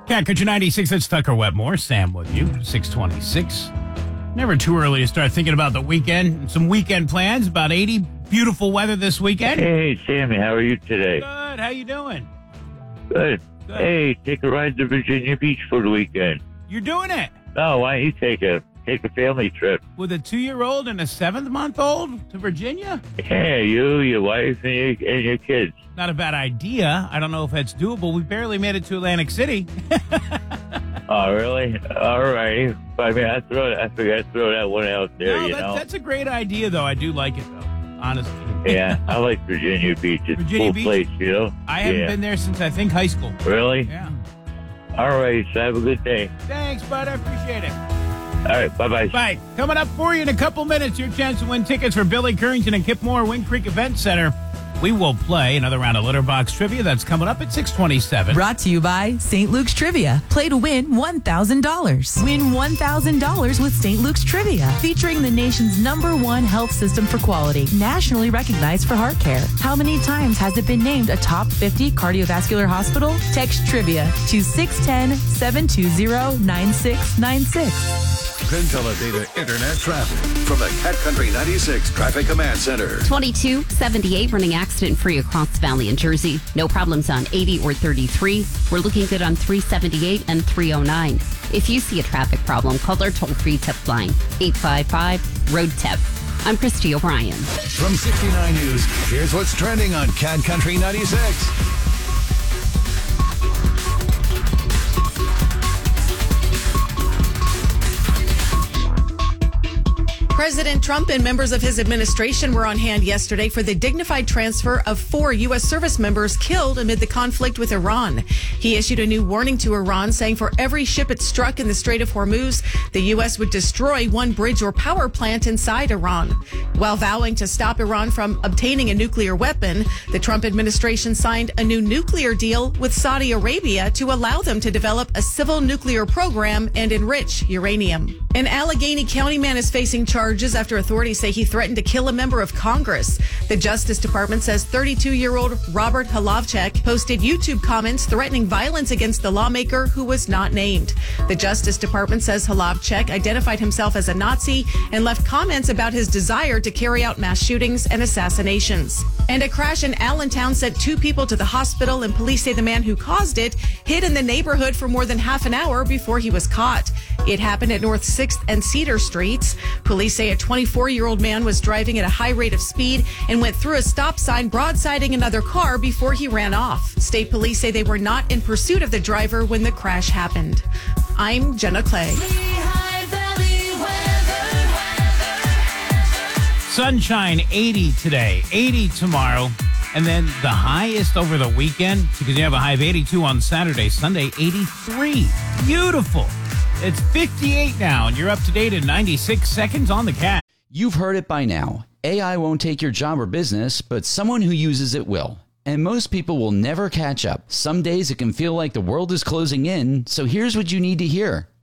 Cat Country 96, it's Tucker Wetmore. Sam with you, 626. Never too early to start thinking about the weekend. Some weekend plans, about 80. Beautiful weather this weekend. Hey, Sammy, how are you today? Good. How you doing? Good. Hey, take a ride to Virginia Beach for the weekend. You're doing it. Oh, why don't you take a family trip? With a 2-year-old and a 7-month-old to Virginia? Yeah, you, your wife, and your kids. Not a bad idea. I don't know if that's doable. We barely made it to Atlantic City. Oh, really? All right. I mean, I forgot to throw that one out there, No, that's a great idea, though. I do like it, though, honestly. Yeah, I like Virginia Beach. It's a cool place, you know? I haven't been there since, I think, high school. Really? Yeah. All right, so have a good day. Thanks, bud. I appreciate it. All right, bye-bye. Bye. Coming up for you in a couple minutes, your chance to win tickets for Billy Currington and Kip Moore Wind Creek Event Center. We will play another round of Litterbox Trivia. That's coming up at 627. Brought to you by St. Luke's Trivia. Play to win $1,000. Win $1,000 with St. Luke's Trivia. Featuring the nation's #1 health system for quality. Nationally recognized for heart care. How many times has it been named a top 50 cardiovascular hospital? Text Trivia to 610-720-9696. Consolidated Internet traffic from the Cat Country 96 Traffic Command Center. 2278 running accident-free across the valley in Jersey. No problems on 80 or 33. We're looking good on 378 and 309. If you see a traffic problem, call our toll-free tip line, 855-ROAD-TIP. I'm Christy O'Brien. From 69 News, here's what's trending on Cat Country 96. President Trump and members of his administration were on hand yesterday for the dignified transfer of 4 U.S. service members killed amid the conflict with Iran. He issued a new warning to Iran, saying for every ship it struck in the Strait of Hormuz, the U.S. would destroy one bridge or power plant inside Iran. While vowing to stop Iran from obtaining a nuclear weapon, the Trump administration signed a new nuclear deal with Saudi Arabia to allow them to develop a civil nuclear program and enrich uranium. An Allegheny County man is facing charges after authorities say he threatened to kill a member of Congress. The Justice Department says 32-year-old Robert Halavchek posted YouTube comments threatening violence against the lawmaker who was not named. The Justice Department says Halavchek identified himself as a Nazi and left comments about his desire to carry out mass shootings and assassinations. And a crash in Allentown sent 2 people to the hospital, and police say the man who caused it hid in the neighborhood for more than half an hour before he was caught. It happened at North 6th and Cedar Streets. Police say a 24-year-old man was driving at a high rate of speed and went through a stop sign, broadsiding another car before he ran off. State police say they were not in pursuit of the driver when the crash happened. I'm Jenna Clay. Sunshine, 80 today, 80 tomorrow, and then the highest over the weekend, because you have a high of 82 on Saturday, Sunday, 83. Beautiful. It's 58 now, and you're up to date in 96 seconds on the Cat. You've heard it by now. AI won't take your job or business, but someone who uses it will. And most people will never catch up. Some days it can feel like the world is closing in, so here's what you need to hear.